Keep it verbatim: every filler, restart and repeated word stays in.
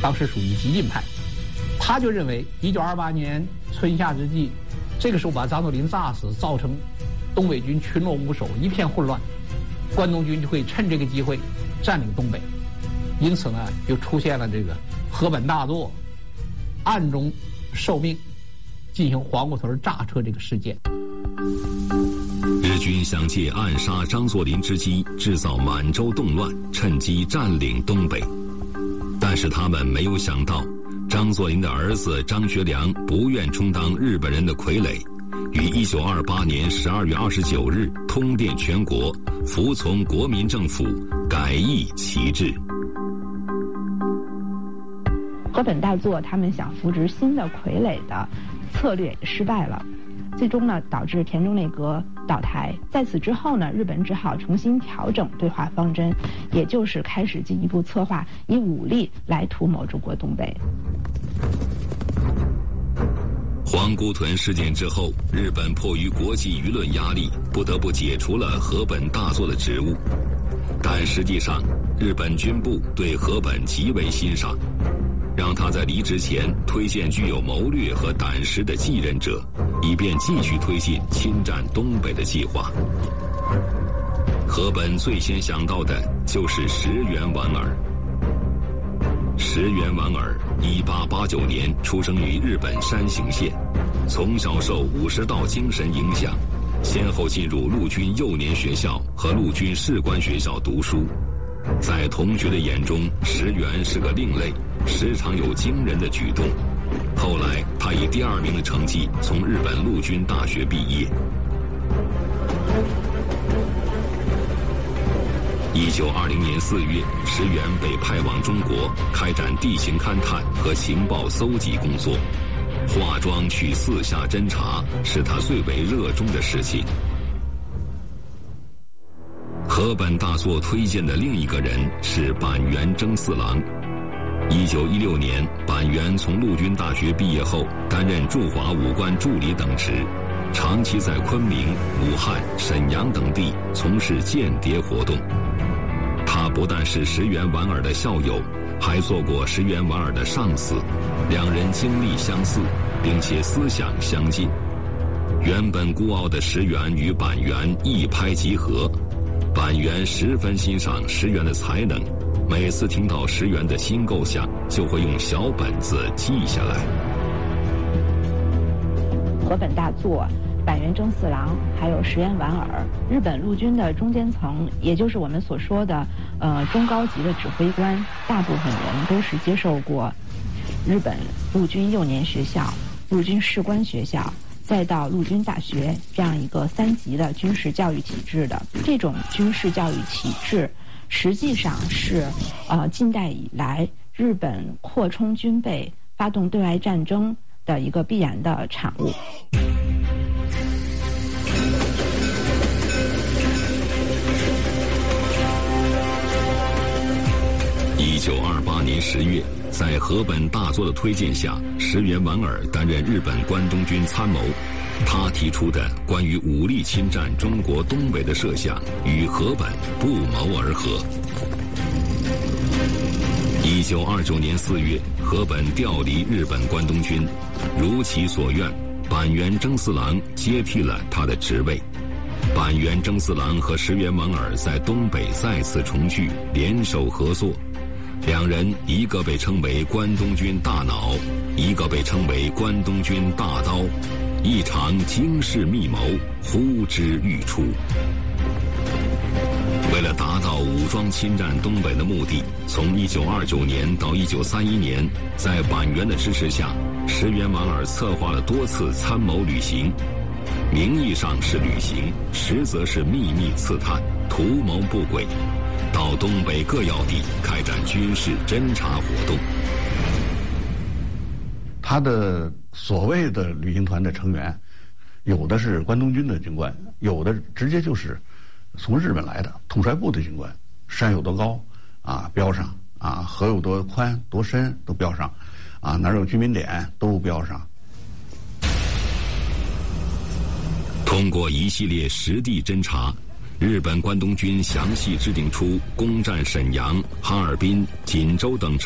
当时属于激进派，他就认为一九二八年春夏之际，这个时候把张作霖炸死，造成东北军群落无首，一片混乱，关东军就会趁这个机会占领东北，因此呢，就出现了这个河本大作暗中受命进行黄瓜屯炸车这个事件。 日军想借暗杀张作霖之机制造满洲动乱，趁机占领东北，但是他们没有想到，张作霖的儿子张学良不愿充当日本人的傀儡，于一九二八年十二月二十九日通电全国，服从国民政府，改易旗帜。 河本大作他们想扶植新的傀儡的策略失败了，最终呢导致田中内阁倒台。在此之后呢，日本只好重新调整对华方针，也就是开始进一步策划以武力来图谋中国东北。 黄姑屯事件之后，日本迫于国际舆论压力，不得不解除了河本大作的职务。但实际上，日本军部对河本极为欣赏，让他在离职前推荐具有谋略和胆识的继任者，以便继续推进侵占东北的计划。河本最先想到的就是石原莞尔。石原莞尔一八八九年出生于日本山形县，从小受武士道精神影响，先后进入陆军幼年学校和陆军士官学校读书。在同学的眼中，石原是个另类，时常有惊人的举动。后来他以第二名的成绩从日本陆军大学毕业。一九二零年四月，石原被派往中国，开展地形勘探和情报搜集工作。化妆去四下侦察是他最为热衷的事情。河本大作推荐的另一个人是板垣征四郎。一九一六年，板垣从陆军大学毕业后，担任驻华武官助理等职，长期在昆明、武汉、沈阳等地从事间谍活动。他不但是石原莞尔的校友，还做过石原莞尔的上司，两人经历相似，并且思想相近。原本孤傲的石原与板垣一拍即合，板垣十分欣赏石原的才能，每次听到石原的新构想，就会用小本子记下来。 河本大作、板垣征四郎还有石原莞尔，日本陆军的中间层，也就是我们所说的呃中高级的指挥官，大部分人都是接受过日本陆军幼年学校、陆军士官学校，再到陆军大学这样一个三级的军事教育体制的。这种军事教育体制实际上是呃近代以来日本扩充军备、发动对外战争的一个必然的产物。 一九二八年十月，在河本大作的推荐下，石原莞尔担任日本关东军参谋。他提出的关于武力侵占中国东北的设想与河本不谋而合。一九二九年四月，河本调离日本关东军，如其所愿，板垣征四郎接替了他的职位。板垣征四郎和石原莞尔在东北再次重聚，联手合作。两人一个被称为关东军大脑，一个被称为关东军大刀，一场惊世密谋呼之欲出。为了达到武装侵占东北的目的，从一九二九年到一九三一年，在板垣的支持下，石原莞尔策划了多次参谋旅行，名义上是旅行，实则是秘密刺探，图谋不轨，到东北各要地开展军事侦察活动。 他的所谓的旅行团的成员，有的是关东军的军官，有的直接就是从日本来的统帅部的军官，山有多高啊标上啊，河有多宽多深都标上啊，哪有居民点都标上。 通过一系列实地侦察，日本关东军详细制定出攻占沈阳、哈尔滨、锦州等